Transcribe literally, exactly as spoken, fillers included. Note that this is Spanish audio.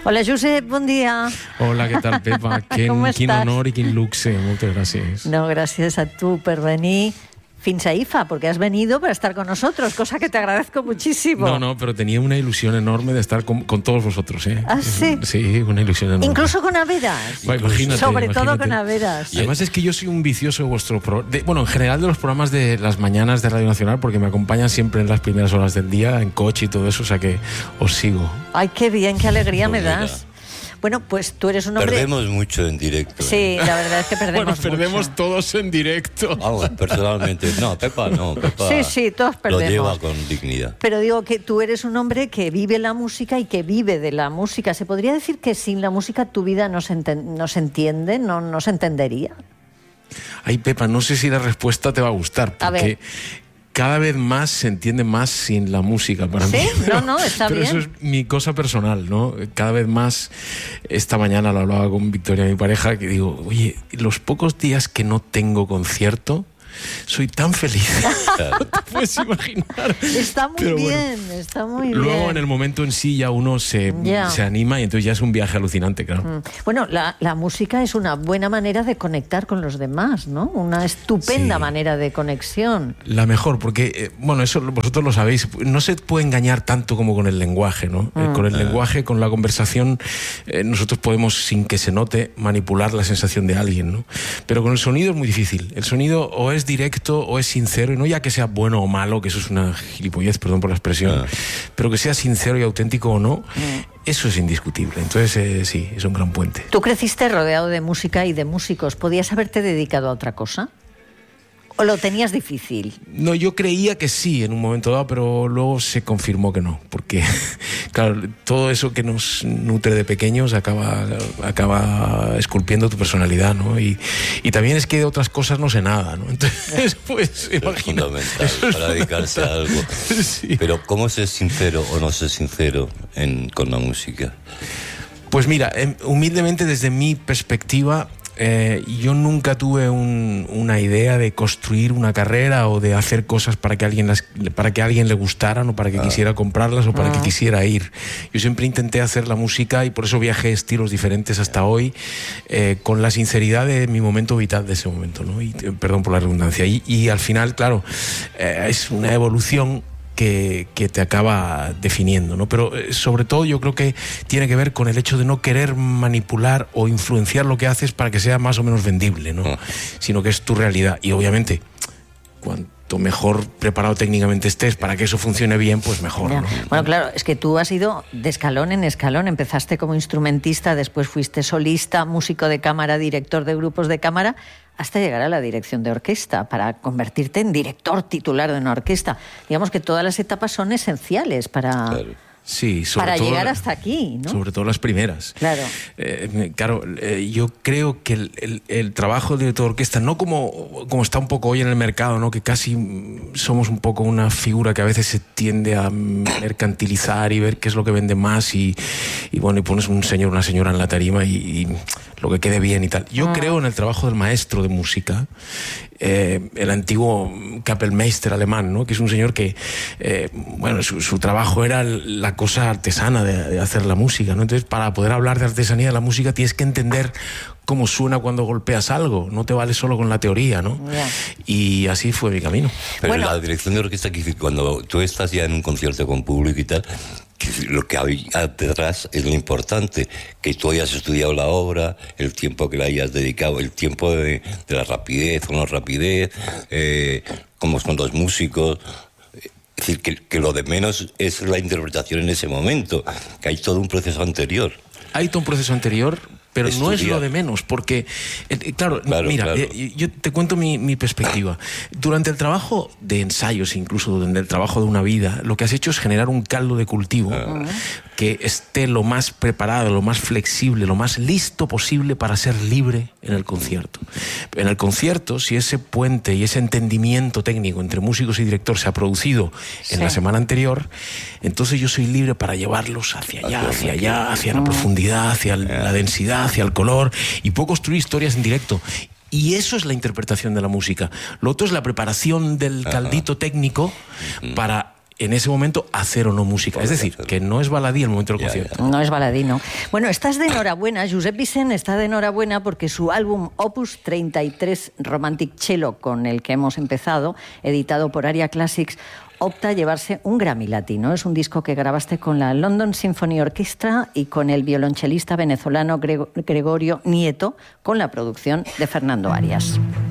Hola, Josep, bon dia. Hola, què tal, Pepa? Quin, quin honor i quin luxe. Moltes gràcies. No, gracias a tú por venir fins a I F A, porque has venido para estar con nosotros, cosa que te agradezco muchísimo. No, no, pero tenía una ilusión enorme de estar con, con todos vosotros, ¿eh? ¿Ah, sí? Sí, una ilusión enorme. Incluso con Averas. Bueno, imagínate, Sobre imagínate. todo con Averas. Y además es que yo soy un vicioso de vuestro programa. Bueno, en general de los programas de las mañanas de Radio Nacional, porque me acompañan siempre en las primeras horas del día, en coche y todo eso, o sea que os sigo. Ay, qué bien, qué alegría Pues me mira. das. Bueno, pues tú eres un hombre... Perdemos mucho en directo. Sí, la verdad es que perdemos Bueno, perdemos mucho. todos en directo. Vamos, personalmente. No, Pepa no. Pepa Sí, sí, todos perdemos. lo lleva con dignidad. Pero digo que tú eres un hombre que vive la música y que vive de la música. ¿Se podría decir que sin la música tu vida no se, enten- no se entiende, no, no se entendería? Ay, Pepa, no sé si la respuesta te va a gustar, A porque ver. cada vez más se entiende más sin la música para ¿Sí? mí. No, no, está pero bien. eso es mi cosa personal, ¿no? Cada vez más, esta mañana lo hablaba con Victoria, mi pareja, que digo, oye, los pocos días que no tengo concierto, soy tan feliz. No te puedes imaginar. Está muy Pero bueno, bien, está muy luego bien. en el momento en sí ya uno se, Ya. se anima y entonces ya es un viaje alucinante, claro. Mm. Bueno, la, la música es una buena manera de conectar con los demás, ¿no? Una estupenda Sí. manera de conexión. La mejor, porque, eh, bueno, eso vosotros lo sabéis, no se puede engañar tanto como con el lenguaje, ¿no? Eh, con el lenguaje, con la conversación, eh, nosotros podemos, sin que se note, manipular la sensación de alguien, ¿no? Pero con el sonido es muy difícil. El sonido o es directo o es sincero, y no ya que sea bueno o malo, que eso es una gilipollez, perdón por la expresión, Ah. pero que sea sincero y auténtico o no, eso es indiscutible. Entonces, eh, sí, es un gran puente. Tú creciste rodeado de música y de músicos. ¿Podías haberte dedicado a otra cosa? ¿O lo tenías difícil? No, yo creía que sí en un momento dado, pero luego se confirmó que no, porque claro, todo eso que nos nutre de pequeños acaba, acaba esculpiendo tu personalidad, ¿no? Y, y también es que de otras cosas no sé nada, ¿no? Entonces, pues, Es imagina, fundamental eso es para dedicarse a algo. Sí. Pero ¿cómo ser sincero o no ser sincero en, con la música? Pues mira, em, humildemente desde mi perspectiva, eh, yo nunca tuve un- una idea de construir una carrera o de hacer cosas para que alguien las, para que a alguien le gustaran o para que quisiera comprarlas o para que quisiera ir. Yo siempre intenté hacer la música y por eso viajé estilos diferentes hasta hoy, eh, con la sinceridad de mi momento vital de ese momento, ¿no? Y, eh, perdón por la redundancia. Y, y al final, claro, eh, es una evolución que, que te acaba definiendo, ¿no? Pero eh, sobre todo yo creo que tiene que ver con el hecho de no querer manipular o influenciar lo que haces para que sea más o menos vendible, ¿no? Ah. Sino que es tu realidad. Y obviamente, cuanto mejor preparado técnicamente estés para que eso funcione bien, pues mejor, Ya. ¿no? Bueno, claro, es que tú has ido de escalón en escalón. Empezaste como instrumentista, después fuiste solista, músico de cámara, director de grupos de cámara, hasta llegar a la dirección de orquesta, para convertirte en director titular de una orquesta. Digamos que todas las etapas son esenciales para, Claro. Sí, sobre para todo llegar la- hasta aquí, ¿no? Sobre todo las primeras. Claro. Eh, claro, eh, yo creo que el, el- el trabajo del director de orquesta, no como, como está un poco hoy en el mercado, ¿no? Que casi mm, somos un poco una figura que a veces se tiende a mercantilizar y ver qué es lo que vende más y, y bueno, y pones un señor, una señora en la tarima y, y lo que quede bien y tal. Yo creo en el trabajo del maestro de música, eh, el antiguo Kapellmeister alemán, ¿no? Que es un señor que, eh, bueno, su, su trabajo era la cosa artesana de, de hacer la música, ¿no? Entonces, para poder hablar de artesanía de la música tienes que entender cómo suena cuando golpeas algo, no te vale solo con la teoría, ¿no? Ya. Y así fue mi camino. Pero Bueno. la dirección de orquesta, que cuando tú estás ya en un concierto con público y tal, que lo que hay detrás es lo importante, que tú hayas estudiado la obra, el tiempo que le hayas dedicado, el tiempo de, de la rapidez o no rapidez, eh, cómo son los músicos. Es decir, que, que lo de menos es la interpretación en ese momento, que hay todo un proceso anterior. Hay todo un proceso anterior, pero no es Estudiar. lo de menos, porque, eh, claro, Claro, mira, claro. eh, yo te cuento mi, mi perspectiva. Durante el trabajo de ensayos, incluso durante el trabajo de una vida, lo que has hecho es generar un caldo de cultivo que esté lo más preparado, lo más flexible, lo más listo posible para ser libre en el concierto. En el concierto, si ese puente y ese entendimiento técnico entre músicos y director se ha producido en Sí. la semana anterior, entonces yo soy libre para llevarlos hacia allá, hacia allá, hacia la profundidad, hacia la densidad, hacia el color, y puedo construir historias en directo. Y eso es la interpretación de la música. Lo otro es la preparación del caldito técnico para en ese momento hacer o no música. Es decir, que no es baladí el momento del Ya, concierto. ya. No es baladino. Bueno, estás de enhorabuena, Josep Vicent está de enhorabuena porque su álbum Opus treinta y tres Romantic Cello, con el que hemos empezado, editado por Aria Classics, opta a llevarse un Grammy Latino. Es un disco que grabaste con la London Symphony Orchestra y con el violonchelista venezolano Gregorio Nieto, con la producción de Fernando Arias.